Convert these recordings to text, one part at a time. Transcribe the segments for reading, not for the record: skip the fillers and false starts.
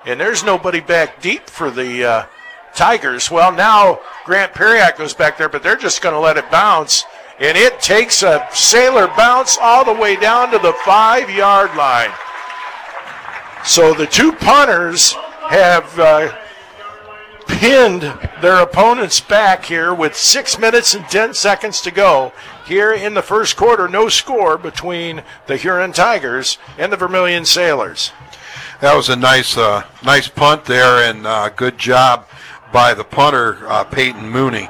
And there's nobody back deep for the Tigers. Well, now Grant Periak goes back there, but they're just going to let it bounce. And it takes a sailor bounce all the way down to the 5-yard line. So the two punters have pinned their opponents back here with 6 minutes and 10 seconds to go. Here in the first quarter, no score between the Huron Tigers and the Vermilion Sailors. That was a nice punt there, and good job by the punter, Peyton Mooney.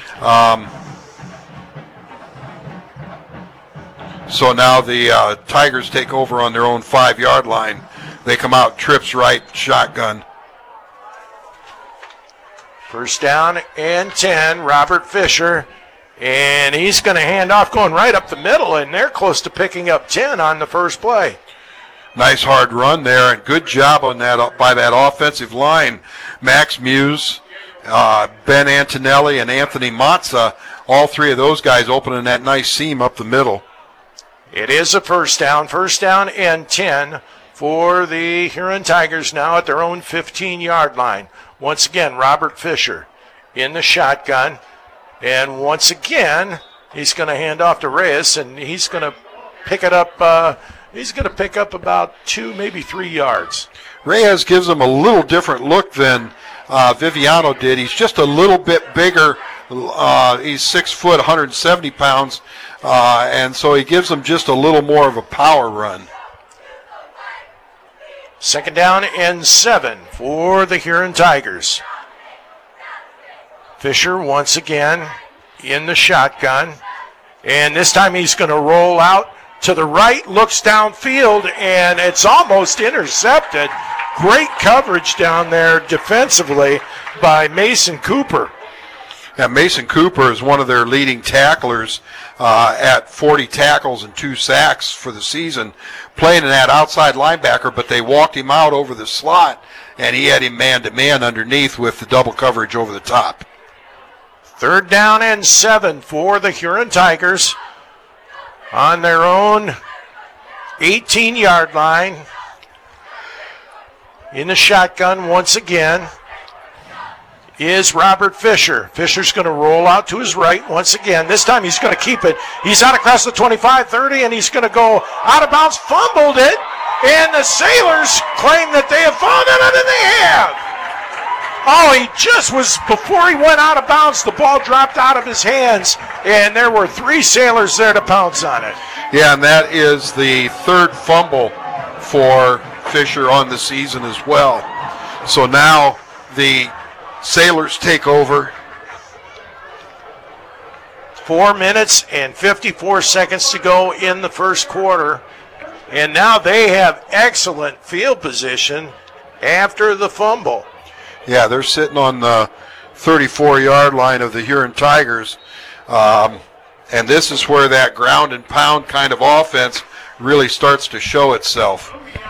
So now the Tigers take over on their own 5-yard line. They come out, trips right, shotgun. First down and 10, Robert Fisher. And he's going to hand off going right up the middle, and they're close to picking up 10 on the first play. Nice hard run there, and good job on that by that offensive line. Max Muse, Ben Antonelli, and Anthony Matza, all three of those guys opening that nice seam up the middle. It is a first down and 10 for the Huron Tigers now at their own 15-yard line. Once again, Robert Fisher in the shotgun. And once again, he's going to hand off to Reyes, and he's going to pick it up. He's going to pick up about 2, maybe 3 yards. Reyes gives him a little different look than Viviano did. He's just a little bit bigger. He's 6 foot, 170 pounds, and so he gives him just a little more of a power run. Second down and 7 for the Huron Tigers. Fisher once again in the shotgun, and this time he's going to roll out to the right, looks downfield, and it's almost intercepted. Great coverage down there defensively by Mason Cooper. Yeah, Mason Cooper is one of their leading tacklers at 40 tackles and 2 sacks for the season, playing in that outside linebacker, but they walked him out over the slot, and he had him man-to-man underneath with the double coverage over the top. Third down and 7 for the Huron Tigers on their own 18-yard line. In the shotgun once again is Robert Fisher. Fisher's going to roll out to his right once again. This time he's going to keep it. He's out across the 25, 30, and he's going to go out of bounds. Fumbled it, and the Sailors claim that they have found it, and they have. Oh, he just was, before he went out of bounds, the ball dropped out of his hands, and there were 3 Sailors there to pounce on it. Yeah, and that is the third fumble for Fisher on the season as well. So now the Sailors take over. 4 minutes and 54 seconds to go in the first quarter, and now they have excellent field position after the fumble. Yeah, they're sitting on the 34-yard line of the Huron Tigers. And this is where that ground and pound kind of offense really starts to show itself.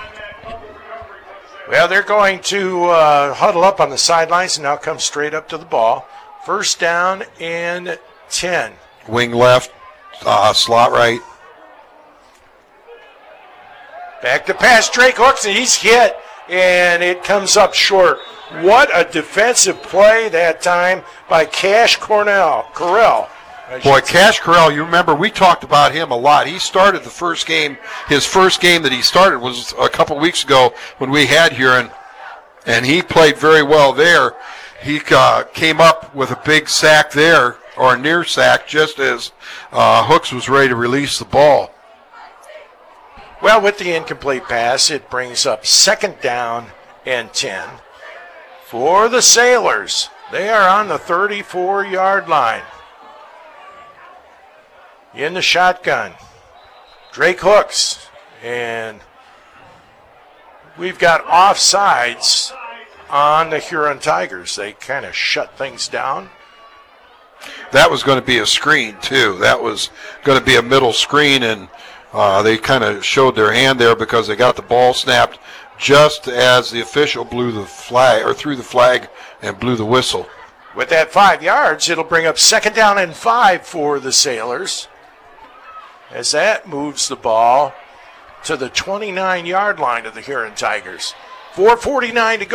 Well, they're going to huddle up on the sidelines and now come straight up to the ball. First down and 10. Wing left, slot right. Back to pass, Drake Hooks, and he's hit, and it comes up short. What a defensive play that time by Cash Correll. Boy, Cash Correll, you remember we talked about him a lot. He started the first game. His first game that he started was a couple weeks ago when we had Huron, and he played very well there. He came up with a big sack there, or a near sack, just as Hooks was ready to release the ball. Well, with the incomplete pass, it brings up second down and 10 for the Sailors. They are on the 34-yard line. In the shotgun, Drake Hooks, and we've got offsides on the Huron Tigers. They kind of shut things down. That was going to be a screen, too. That was going to be a middle screen, and they kind of showed their hand there because they got the ball snapped just as the official blew the flag, or threw the flag and blew the whistle. With that 5 yards, it'll bring up second down and 5 for the Sailors, as that moves the ball to the 29-yard line of the Huron Tigers. 4:49 to go.